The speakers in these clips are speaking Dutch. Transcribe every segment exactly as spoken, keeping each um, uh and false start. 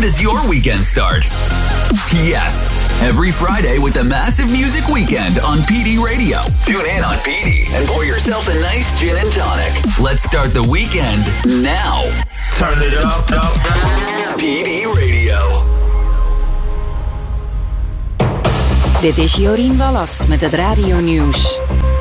does your weekend start? Yes, every Friday with the massive music weekend on P D Radio. Tune in on P D and pour yourself a nice gin and tonic. Let's start the weekend now. Turn it up, up, up. P D Radio. Dit is Jorien Wallast met het radionieuws.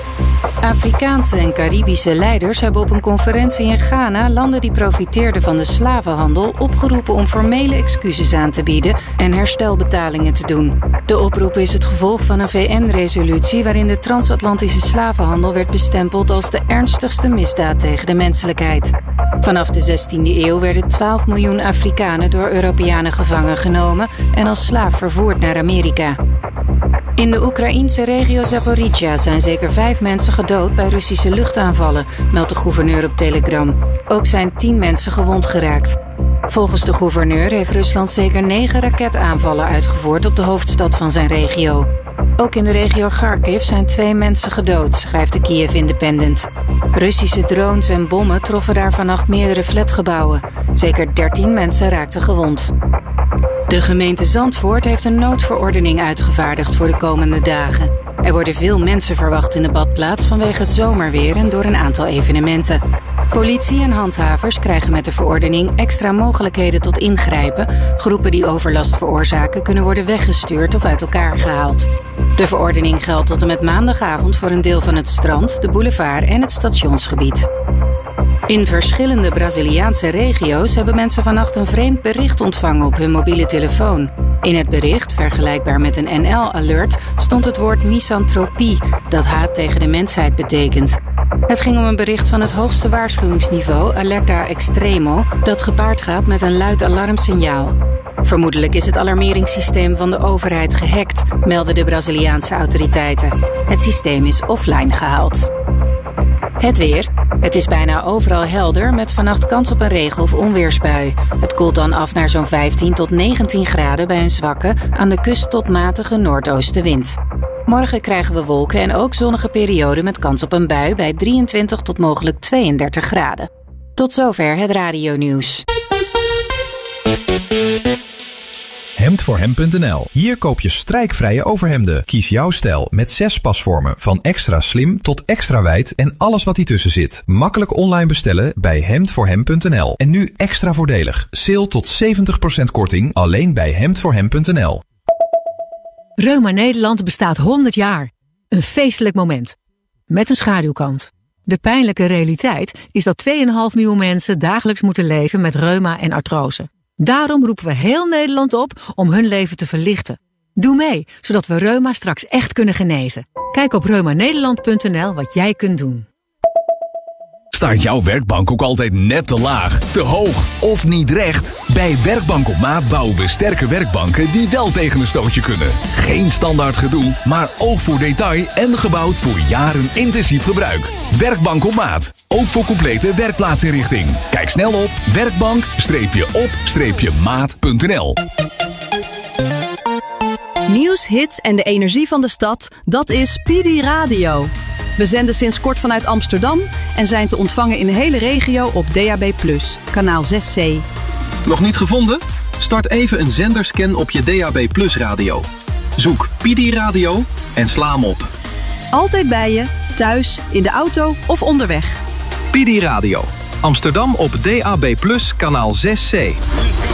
Afrikaanse en Caribische leiders hebben op een conferentie in Ghana landen die profiteerden van de slavenhandel opgeroepen om formele excuses aan te bieden en herstelbetalingen te doen. De oproep is het gevolg van een V N-resolutie waarin de transatlantische slavenhandel werd bestempeld als de ernstigste misdaad tegen de menselijkheid. Vanaf de zestiende eeuw werden twaalf miljoen Afrikanen door Europeanen gevangen genomen en als slaaf vervoerd naar Amerika. In de Oekraïense regio Zaporizhia zijn zeker vijf mensen gedood bij Russische luchtaanvallen, meldt de gouverneur op Telegram. Ook zijn tien mensen gewond geraakt. Volgens de gouverneur heeft Rusland zeker negen raketaanvallen uitgevoerd op de hoofdstad van zijn regio. Ook in de regio Kharkiv zijn twee mensen gedood, schrijft de Kiev Independent. Russische drones en bommen troffen daar vannacht meerdere flatgebouwen. Zeker dertien mensen raakten gewond. De gemeente Zandvoort heeft een noodverordening uitgevaardigd voor de komende dagen. Er worden veel mensen verwacht in de badplaats vanwege het zomerweer en door een aantal evenementen. Politie en handhavers krijgen met de verordening extra mogelijkheden tot ingrijpen. Groepen die overlast veroorzaken kunnen worden weggestuurd of uit elkaar gehaald. De verordening geldt tot en met maandagavond voor een deel van het strand, de boulevard en het stationsgebied. In verschillende Braziliaanse regio's hebben mensen vannacht een vreemd bericht ontvangen op hun mobiele telefoon. In het bericht, vergelijkbaar met een N L-alert, stond het woord misantropie, dat haat tegen de mensheid betekent. Het ging om een bericht van het hoogste waarschuwingsniveau, Alerta Extremo, dat gepaard gaat met een luid alarmsignaal. Vermoedelijk is het alarmeringssysteem van de overheid gehackt, melden de Braziliaanse autoriteiten. Het systeem is offline gehaald. Het weer. Het is bijna overal helder met vannacht kans op een regen- of onweersbui. Het koelt dan af naar zo'n vijftien tot negentien graden bij een zwakke, aan de kust tot matige noordoostenwind. Morgen krijgen we wolken en ook zonnige perioden met kans op een bui bij drieëntwintig tot mogelijk tweeëndertig graden. Tot zover het radionieuws. hemd voor hem punt n l. Hier koop je strijkvrije overhemden. Kies jouw stijl met zes pasvormen. Van extra slim tot extra wijd en alles wat ertussen zit. Makkelijk online bestellen bij hemd voor hem punt n l. En nu extra voordelig. Sale tot zeventig procent korting alleen bij hemd voor hem punt n l. Reuma Nederland bestaat honderd jaar. Een feestelijk moment. Met een schaduwkant. De pijnlijke realiteit is dat twee komma vijf miljoen mensen dagelijks moeten leven met reuma en artrose. Daarom roepen we heel Nederland op om hun leven te verlichten. Doe mee, zodat we reuma straks echt kunnen genezen. Kijk op reuma nederland punt n l wat jij kunt doen. Staat jouw werkbank ook altijd net te laag, te hoog of niet recht? Bij Werkbank op Maat bouwen we sterke werkbanken die wel tegen een stootje kunnen. Geen standaard gedoe, maar oog voor detail en gebouwd voor jaren intensief gebruik. Werkbank op Maat, ook voor complete werkplaatsinrichting. Kijk snel op werkbank op maat punt n l. Nieuws, hits en de energie van de stad, dat is P D Radio. We zenden sinds kort vanuit Amsterdam en zijn te ontvangen in de hele regio op D A B plus, kanaal zes C. Nog niet gevonden? Start even een zenderscan op je D A B plus radio. Zoek P D Radio en sla hem op. Altijd bij je, thuis, in de auto of onderweg. P D Radio. Amsterdam op D A B plus, kanaal zes C.